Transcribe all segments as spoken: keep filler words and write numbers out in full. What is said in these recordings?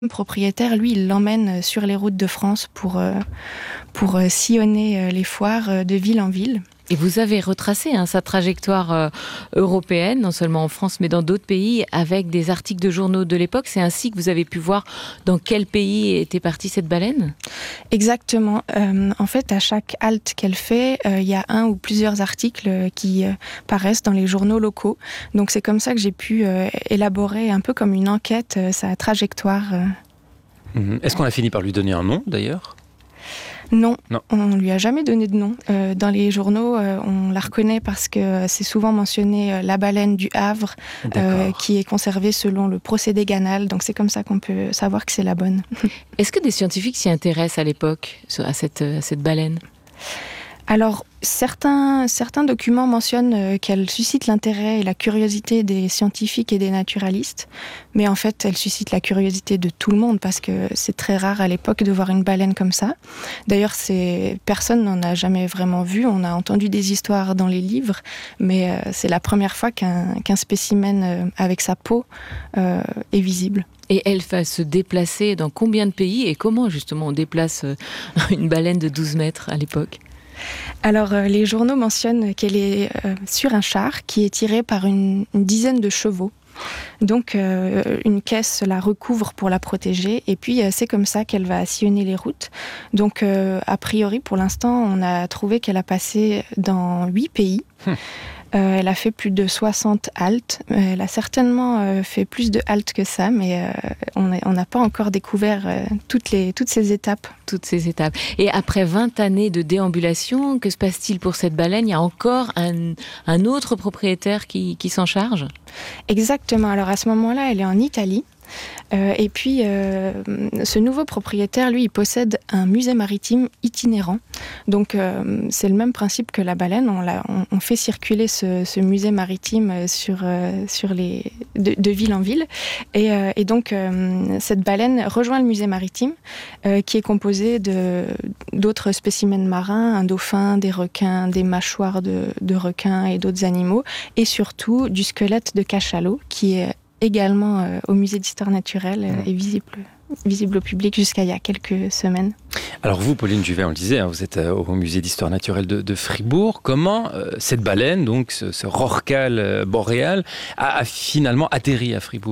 Le propriétaire, lui, il l'emmène sur les routes de France pour, euh, pour euh, sillonner les foires euh, de ville en ville. Et vous avez retracé hein, sa trajectoire euh, européenne, non seulement en France, mais dans d'autres pays, avec des articles de journaux de l'époque. C'est ainsi que vous avez pu voir dans quel pays était partie cette baleine ? Exactement. Euh, en fait, à chaque halte qu'elle fait, il euh, y a un ou plusieurs articles qui euh, paraissent dans les journaux locaux. Donc c'est comme ça que j'ai pu euh, élaborer un peu comme une enquête euh, sa trajectoire. Euh. Mmh. Est-ce qu'on a fini par lui donner un nom, d'ailleurs ? Non, non, on ne lui a jamais donné de nom. Euh, dans les journaux, euh, on la reconnaît parce que c'est souvent mentionné euh, la baleine du Havre, euh, qui est conservée selon le procédé Ganal. Donc c'est comme ça qu'on peut savoir que c'est la bonne. Est-ce que des scientifiques s'y intéressent à l'époque, à cette, à cette baleine ? Alors, certains, certains documents mentionnent euh, qu'elle suscite l'intérêt et la curiosité des scientifiques et des naturalistes, mais en fait, elle suscite la curiosité de tout le monde parce que c'est très rare à l'époque de voir une baleine comme ça. D'ailleurs, c'est, personne n'en a jamais vraiment vu. On a entendu des histoires dans les livres, mais euh, c'est la première fois qu'un, qu'un spécimen euh, avec sa peau euh, est visible. Et elle va se déplacer dans combien de pays et comment justement on déplace une baleine de douze mètres à l'époque ? Alors, euh, les journaux mentionnent qu'elle est euh, sur un char qui est tiré par une, une dizaine de chevaux. Donc, euh, une caisse la recouvre pour la protéger. Et puis, euh, c'est comme ça qu'elle va sillonner les routes. Donc, euh, a priori, pour l'instant, on a trouvé qu'elle a passé dans huit pays. Hum. Euh, elle a fait plus de soixante haltes. Elle a certainement euh, fait plus de haltes que ça, mais euh, on n'a pas encore découvert euh, toutes, les, toutes ces étapes. Toutes ces étapes. Et après vingt années de déambulation, que se passe-t-il pour cette baleine ? Il y a encore un, un autre propriétaire qui, qui s'en charge ? Exactement. Alors à ce moment-là, elle est en Italie. Euh, et puis, euh, ce nouveau propriétaire, lui, il possède un musée maritime itinérant. Donc, euh, c'est le même principe que la baleine. On, l'a, on, on fait circuler ce, ce musée maritime sur, euh, sur les, de, de ville en ville. Et, euh, et donc, euh, cette baleine rejoint le musée maritime, euh, qui est composé de, d'autres spécimens marins, un dauphin, des requins, des mâchoires de, de requins et d'autres animaux, et surtout du squelette de cachalot, qui est également euh, au musée d'histoire naturelle euh, et visible, visible au public jusqu'à il y a quelques semaines. Alors vous, Pauline Juvet, on le disait, hein, vous êtes euh, au musée d'histoire naturelle de, de Fribourg. Comment euh, cette baleine, donc ce, ce rorqual euh, boréal, a, a finalement atterri à Fribourg ?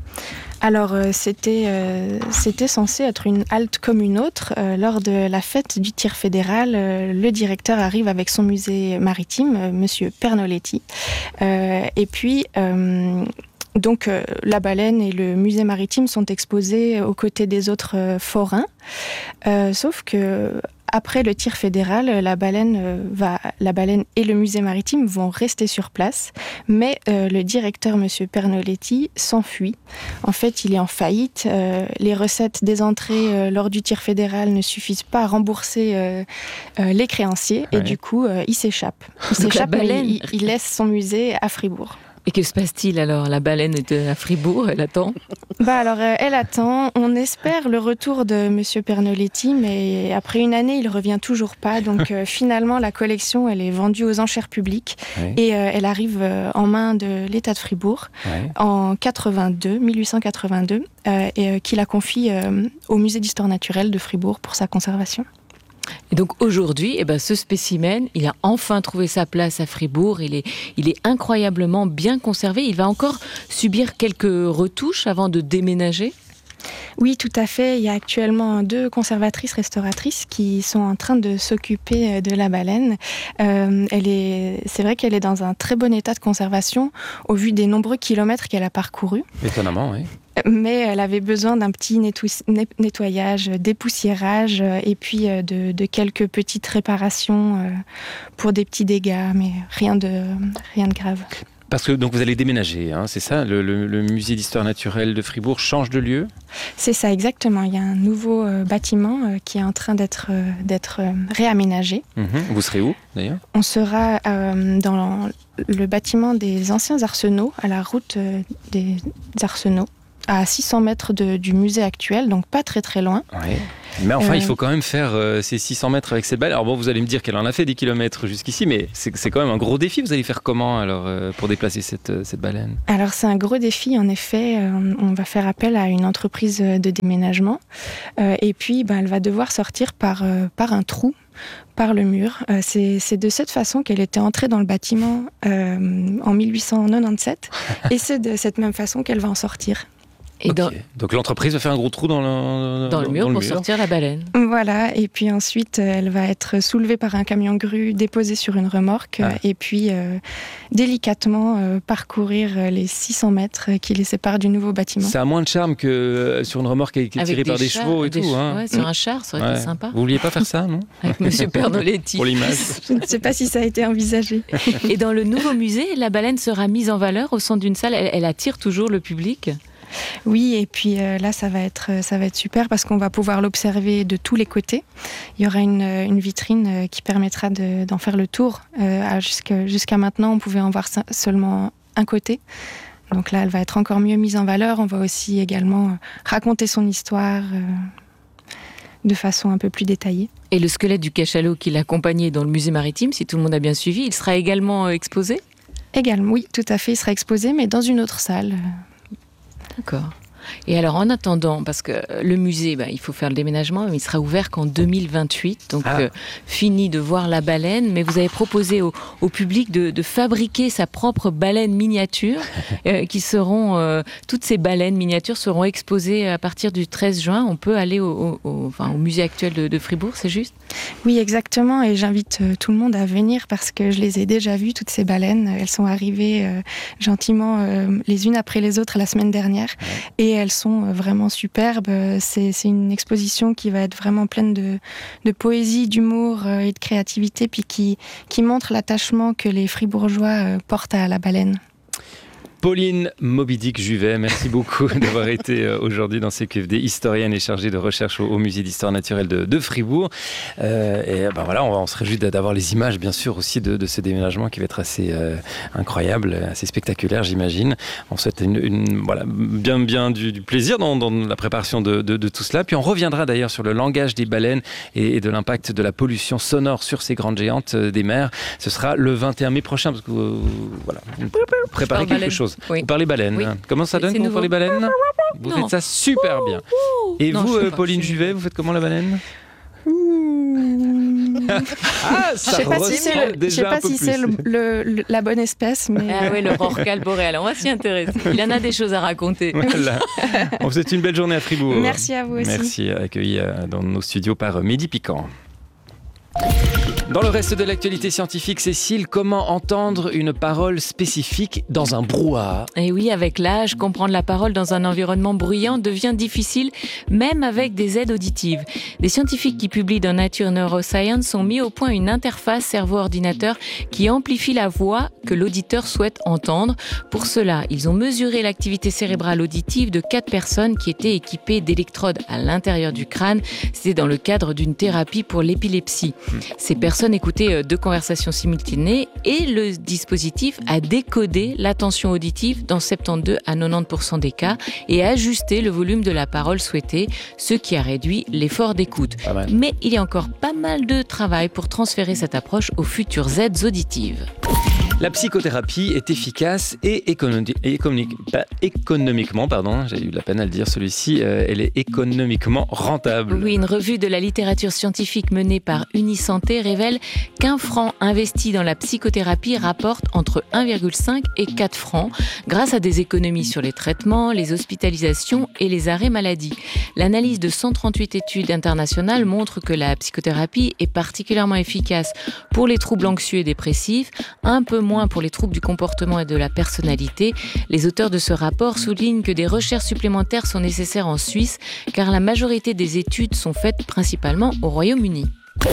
Alors, euh, c'était, euh, c'était censé être une halte comme une autre. Euh, lors de la fête du tir fédéral, euh, le directeur arrive avec son musée maritime, euh, Monsieur Pernoletti. Euh, et puis... Euh, Donc euh, la baleine et le musée maritime sont exposés aux côtés des autres euh, forains, euh, sauf que après le tir fédéral, la baleine euh, va, la baleine et le musée maritime vont rester sur place, mais euh, le directeur Monsieur Pernoletti s'enfuit. En fait, il est en faillite. Euh, les recettes des entrées euh, lors du tir fédéral ne suffisent pas à rembourser euh, euh, les créanciers, ouais. Et du coup, euh, il s'échappe. Il s'échappe, baleine... mais il, il laisse son musée à Fribourg. Et que se passe-t-il alors ? La baleine est à Fribourg, elle attend ? Bah alors, euh, elle attend. On espère le retour de Monsieur Pernoletti, mais après une année, il revient toujours pas. Donc euh, finalement, la collection, elle est vendue aux enchères publiques, oui. Et euh, elle arrive euh, en main de l'État de Fribourg, oui. En quatre-vingt-deux, mille huit cent quatre-vingt-deux, euh, et euh, qui la confie euh, au musée d'histoire naturelle de Fribourg pour sa conservation. Et donc aujourd'hui, eh ben, ce spécimen, il a enfin trouvé sa place à Fribourg. Il est, il est incroyablement bien conservé. Il va encore subir quelques retouches avant de déménager ? Oui, tout à fait. Il y a actuellement deux conservatrices restauratrices qui sont en train de s'occuper de la baleine. Euh, elle est, c'est vrai qu'elle est dans un très bon état de conservation au vu des nombreux kilomètres qu'elle a parcourus. Étonnamment, oui. Mais elle avait besoin d'un petit nettoyage, dépoussiérage et puis de, de quelques petites réparations pour des petits dégâts, mais rien de, rien de grave. Parce que donc vous allez déménager, hein, c'est ça, le, le, le musée d'histoire naturelle de Fribourg change de lieu ? C'est ça, exactement. Il y a un nouveau euh, bâtiment euh, qui est en train d'être, euh, d'être euh, réaménagé. Mmh. Vous serez où, d'ailleurs ? On sera euh, dans le bâtiment des anciens arsenaux, à la route euh, des arsenaux. à six cents mètres de, du musée actuel, donc pas très très loin. Ouais. Mais enfin, euh... il faut quand même faire euh, ces six cents mètres avec cette baleine. Alors bon, vous allez me dire qu'elle en a fait des kilomètres jusqu'ici, mais c'est, c'est quand même un gros défi. Vous allez faire comment alors euh, pour déplacer cette, cette baleine ? Alors c'est un gros défi, en effet. Euh, on va faire appel à une entreprise de déménagement. Euh, et puis, ben, elle va devoir sortir par, euh, par un trou, par le mur. Euh, c'est, c'est de cette façon qu'elle était entrée dans le bâtiment euh, en mille huit cent quatre-vingt-dix-sept. Et c'est de cette même façon qu'elle va en sortir. Et okay. dans... Donc l'entreprise va faire un gros trou dans le, dans le mur dans le pour mur. sortir la baleine. Voilà, et puis ensuite elle va être soulevée par un camion grue, déposée sur une remorque, ah. et puis euh, délicatement euh, parcourir les six cents mètres qui les séparent du nouveau bâtiment. Ça a moins de charme que euh, sur une remorque qui est tirée par des chars, chevaux et des tout. ch- Hein. Ouais, sur un char, ça aurait ouais. été sympa. Vous vouliez pas faire ça, non ? Avec Monsieur Pernoletti. Pour l'image. Je ne sais pas si ça a été envisagé. Et dans le nouveau musée, la baleine sera mise en valeur au centre d'une salle. Elle, elle attire toujours le public. Oui, et puis euh, là, ça va être, ça va être super parce qu'on va pouvoir l'observer de tous les côtés. Il y aura une, une vitrine euh, qui permettra de, d'en faire le tour. Euh, jusqu'à, jusqu'à maintenant, on pouvait en voir seulement un côté. Donc là, elle va être encore mieux mise en valeur. On va aussi également euh, raconter son histoire euh, de façon un peu plus détaillée. Et le squelette du cachalot qui l'accompagnait dans le musée maritime, si tout le monde a bien suivi, il sera également exposé ? Également, oui, tout à fait. Il sera exposé, mais dans une autre salle. D'accord. Et alors, en attendant, parce que le musée, bah, il faut faire le déménagement, mais il sera ouvert qu'en deux mille vingt-huit, donc ah. euh, fini de voir la baleine, mais vous avez proposé au, au public de, de fabriquer sa propre baleine miniature, euh, qui seront, euh, toutes ces baleines miniatures seront exposées à partir du treize juin. On peut aller au, au, au, enfin, au musée actuel de, de Fribourg, c'est juste ? Oui, exactement, et j'invite euh, tout le monde à venir parce que je les ai déjà vues, toutes ces baleines. Elles sont arrivées euh, gentiment euh, les unes après les autres la semaine dernière, et elles sont vraiment superbes. C'est, c'est une exposition qui va être vraiment pleine de, de poésie, d'humour et de créativité, puis qui, qui montre l'attachement que les Fribourgeois portent à la baleine. Pauline Moby-Dick-Juvet, merci beaucoup d'avoir été aujourd'hui dans C Q F D, historienne et chargée de recherche au, au musée d'histoire naturelle de, de Fribourg. Euh, et ben voilà, on, on se réjouit d'avoir les images, bien sûr, aussi de, de ce déménagement qui va être assez euh, incroyable, assez spectaculaire, j'imagine. On souhaite une, une, voilà, bien, bien du, du plaisir dans, dans la préparation de, de, de tout cela. Puis on reviendra d'ailleurs sur le langage des baleines et, et de l'impact de la pollution sonore sur ces grandes géantes des mers. Ce sera le vingt et un mai prochain, parce que euh, voilà, préparez quelque chose. Oui. Vous parlez baleine. Oui. Comment ça donne quand vous parlez baleine ? Vous non. faites ça super bien. Et non, vous, euh, Pauline Juvet, vous faites comment la baleine ? Ah, ça je ne sais pas si c'est, le, je sais pas si c'est le, le, le, la bonne espèce. Mais... Ah oui, le rorqual boréal. On va s'y intéresser. Il en a des choses à raconter. Voilà. On vous souhaite une belle journée à Fribourg. Merci à vous aussi. Merci, accueilli dans nos studios par Mehdi Piquant. Dans le reste de l'actualité scientifique, Cécile, comment entendre une parole spécifique dans un brouhaha ? Et oui, avec l'âge, comprendre la parole dans un environnement bruyant devient difficile, même avec des aides auditives. Des scientifiques qui publient dans Nature Neuroscience ont mis au point une interface cerveau-ordinateur qui amplifie la voix que l'auditeur souhaite entendre. Pour cela, ils ont mesuré l'activité cérébrale auditive de quatre personnes qui étaient équipées d'électrodes à l'intérieur du crâne. C'était dans le cadre d'une thérapie pour l'épilepsie. Ces personnes écoutaient deux conversations simultanées et le dispositif a décodé l'attention auditive dans soixante-douze à quatre-vingt-dix pour cent des cas et ajusté le volume de la parole souhaitée, ce qui a réduit l'effort d'écoute. Mais il y a encore pas mal de travail pour transférer cette approche aux futures aides auditives. La psychothérapie est efficace et économique, économique, pas économiquement, pardon, j'ai eu de la peine à le dire celui-ci, euh, elle est économiquement rentable. Oui, une revue de la littérature scientifique menée par Unisanté révèle qu'un franc investi dans la psychothérapie rapporte entre un virgule cinq et quatre francs grâce à des économies sur les traitements, les hospitalisations et les arrêts maladie. L'analyse de cent trente-huit études internationales montre que la psychothérapie est particulièrement efficace pour les troubles anxieux et dépressifs, un peu moins pour les troubles du comportement et de la personnalité. Les auteurs de ce rapport soulignent que des recherches supplémentaires sont nécessaires en Suisse, car la majorité des études sont faites principalement au Royaume-Uni.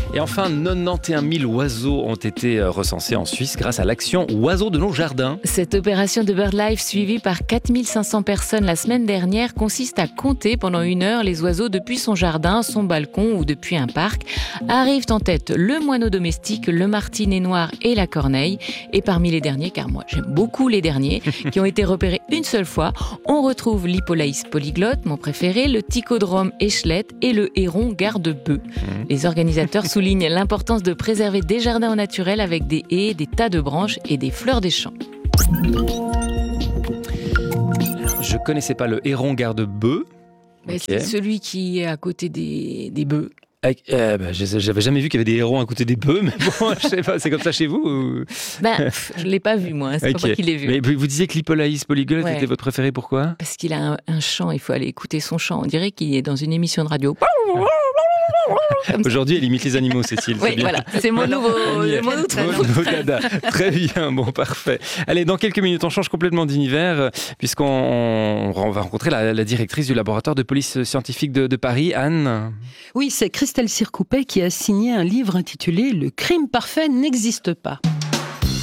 Et enfin, quatre-vingt-onze mille oiseaux ont été recensés en Suisse grâce à l'action Oiseaux de nos jardins. Cette opération de BirdLife suivie par quatre mille cinq cents personnes la semaine dernière consiste à compter pendant une heure les oiseaux depuis son jardin, son balcon ou depuis un parc. Arrivent en tête le moineau domestique, le martinet noir et la corneille. Et parmi les derniers, car moi j'aime beaucoup les derniers, qui ont été repérés une seule fois, on retrouve l'hippolaïs polyglotte, mon préféré, le ticodrome échelette et le héron garde-bœuf. Mmh. Les organisateurs soulignent l'importance de préserver des jardins au naturel avec des haies, des tas de branches et des fleurs des champs. Je connaissais pas le héron garde-bœuf. Okay. C'est celui qui est à côté des, des bœufs. Euh, bah, j'avais jamais vu qu'il y avait des hérons à côté des bœufs, mais bon, je sais pas, c'est comme ça chez vous ou... Ben, pff, je l'ai pas vu moi, c'est okay. Pas moi qui l'ai vu. Mais vous disiez que l'hippolaïs polyglotte ouais. était votre préféré, pourquoi ? Parce qu'il a un, un chant, il faut aller écouter son chant. On dirait qu'il est dans une émission de radio. Aujourd'hui, elle imite les animaux, Cécile. Oui, c'est bien. Voilà, c'est mon nouveau, mon nouveau dada. Très bien, bon, parfait. Allez, dans quelques minutes, on change complètement d'univers, puisqu'on on va rencontrer la, la directrice du laboratoire de police scientifique de, de Paris, Anne. Oui, c'est Christelle Circoupet qui a signé un livre intitulé « Le crime parfait n'existe pas ».